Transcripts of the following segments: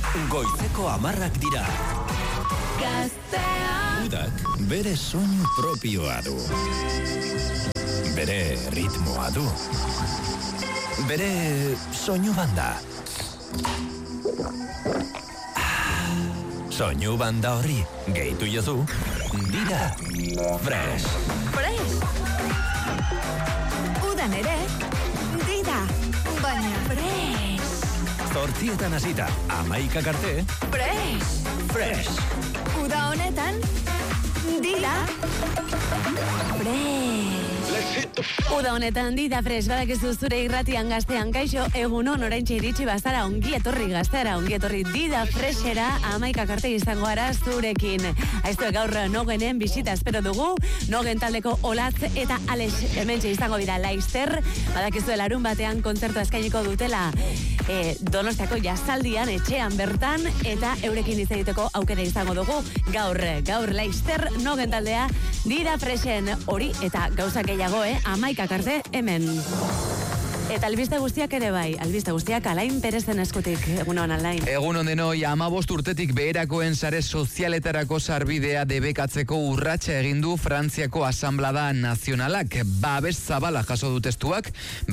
Goizeko 10 dira. Gaztea. Udak bere soinu propioa du. Bere ritmoa du. Bere soinu banda. Soinu banda horri gehitu jozu. Dira Fresh. Fresh. Udan ere, dida, baina fresh. Zortzietan hasita, 11 arte. Fresh. Fresh. Uda honetan, dida, fresh. Uda honetan dida fresh, badakizu zure irratian Gaztean kaixo, egunon oraintxe iritsi bazara ongi etorri Gazteara, ongi etorri dida freshera 11 arte izango ara zurekin. Aiztu gaur Nogenen bisita espero dugu, Nogen taldeko Olatz eta Alex hementxe izango dira Laizter, badakizu larun batean kontzertu eskainiko dutela Donostiako Jazaldian etxean bertan, eta eurekin hitz egiteko aukera izango dugu gaur Laizter Nogen taldea dida freshen hori eta gauza gehiago, 11 arte hemen. Eta albiste guztiak ere bai, albiste guztiak Alain Perezen eskutik. Egunon, Alain. Egunon denoi, 15 urtetik beherakoen sare sozialetarako sarbidea debekatzeko urratsa egin du Frantziako Asanblada Nazionalak. Babes zabala jaso du testuak,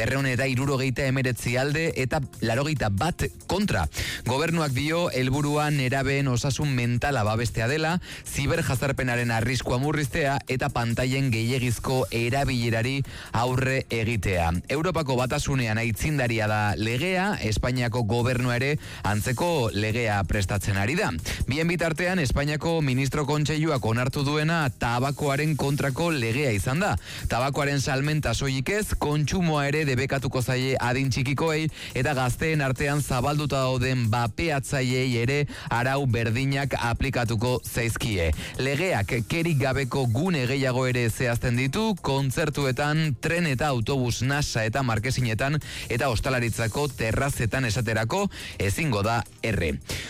279 alde eta 81 kontra. Gobernuak dio helburua nerabeen osasun mentala babestea dela, ziberjazarpenaren arriskua murriztea eta pantailen gehiegizko erabilerari aurre egitea. Europako batasunean aitzindaria da legea, Espainiako gobernua ere antzeko legea prestatzen ari da. Bien bitartean, Espainiako ministro kontseiluak onartu duena tabakoaren kontrako legea izan da. Tabakoaren salmenta soilik ez, kontsumoa ere debekatuko zaie adin txikikoei eta gazteen artean zabalduta dauden bapeatzaileei ere arau berdinak aplikatuko zaizkie. Legeak kerik gabeko gune gehiago ere zehazten ditu, kontzertuetan, tren eta autobus nasa eta markesinetan eta ostalaritzako terrazetan esaterako ezingo da erre.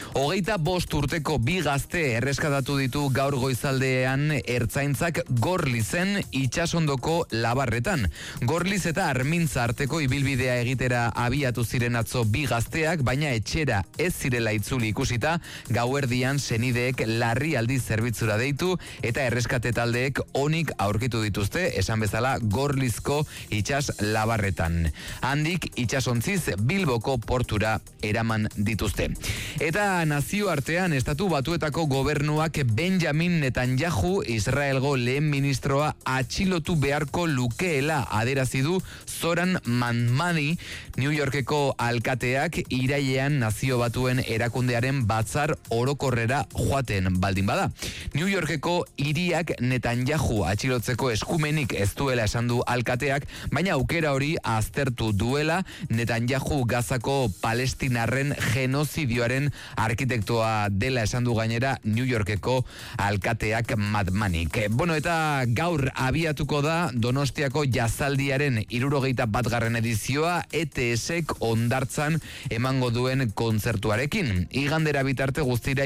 25 urteko bi gazte erreskatatu ditu gaur goizaldean ertzaintzak Gorlizen itsasondoko labarretan. Gorliz eta Armintza arteko ibilbidea egitera abiatu ziren atzo bi gazteak, baina etxera ez zirela itzuli ikusita, gauerdian senideek larrialdi zerbitzura deitu eta erreskate taldeek onik aurkitu dituzte, esan bezala Gorlizko itsas labarretan. Handik itsasontziz Bilboko portura eraman dituzte. Eta nazioartean Estatu Batuetako gobernuak Benjamin Netanyahu, Israelgo lehen ministroa, atxilotu beharko lukeela aderazi du Zoran Manmani, New Yorkeko alkateak irailean Nazio Batuen erakundearen batzar orokorrera joaten baldin bada. New Yorkeko hiriak Netanyahu atxilotzeko eskumenik ez duela esan du alkateak, baina aukera hori aztertu duela Netanyahu Gazako palestinarren genozidioaren arkitektoa dela esan du gainera New Yorkeko alkateak Madmanik. Eta gaur abiatuko da Donostiako Jazaldiaren 71. edizioa ETSek Hondartzan emango duen kontzertuarekin. Igandera bitarte guztira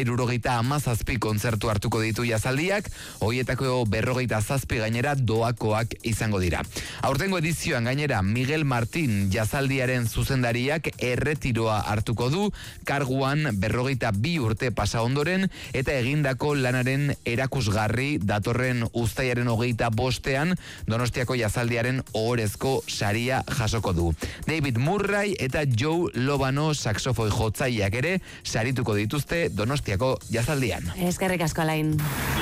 77 kontzertu hartuko ditu Jazaldiak, horietako 47 gainera doakoak izango dira. Aurtengo edizioan gainera Miguel Martín Jazaldiaren zuzendariak erretiroa hartuko du, karguan 42 urte pasa ondoren eta egindako lanaren erakusgarri datorren uztailaren 25ean Donostiako Jazaldiaren ohorezko saria jasoko du. David Murray eta Joe Lobano saxofoi jotzaileak ere sarituko dituzte Donostiako Jazaldian. Eskerrik asko, Alain.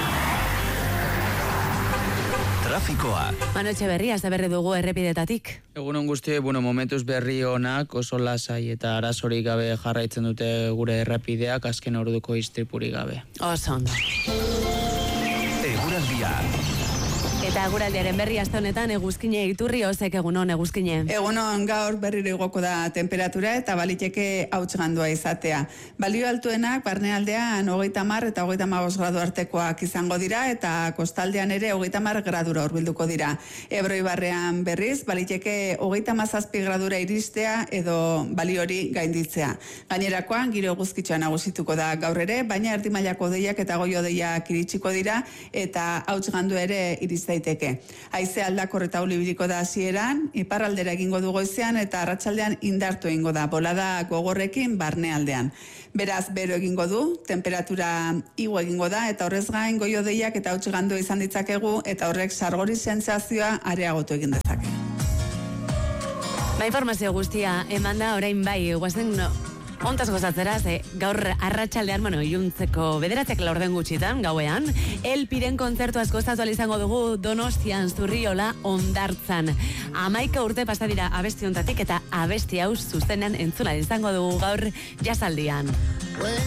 Trafikoa. Manotxe berria, ze berri dugu errepidetatik. Egunon guzti, momentuz berri onak, oso lasai eta arazorik gabe jarraitzen dute gure errepideak, azken orduko istripurik gabe. Oso ondo. Eguraldia. Eta eguraldiaren berri aste honetan Eguzkine Iturri Ozek, egunon Eguzkine. Egunon, gaur berriro igoko da temperatura eta baliteke hauts gandua izatea. Balio altuenak barnealdean 30 eta 35 gradu artekoak izango dira eta kostaldean ere 30 gradura hurbilduko dira. Ebro ibarrean berriz baliteke 37 gradura iristea edo balio hori gainditzea. Gainerakoan giro eguzkitxoa nagusituko da gaur ere, baina erdi mailako hodeiak eta goi hodeiak iritsiko dira eta hauts gandu ere iriz daiteke daiteke. Haize aldakor eta ulibiliko da hasieran, iparraldera egingo du goizean eta arratsaldean indartu egingo da, bolada gogorrekin barnealdean. Beraz, bero egingo du, temperatura igo egingo da, eta horrez gain goio-deiak eta hauts gandu izan ditzakegu, eta horrek sargori sentsazioa areagotu egin dezake. Informazio guztia eman da, orain bai, guazen ontaz gozatzera, gaur arratsaldean, iluntzeko 9:00 gutxitan, gauean, Elpiren kontzertu gozatu izango dugu Donostian, Zurriola, Hondartzan. 11 urte pasa dira abesti hontatik eta abesti hau zuzenean entzuna izango dugu gaur jasaldian.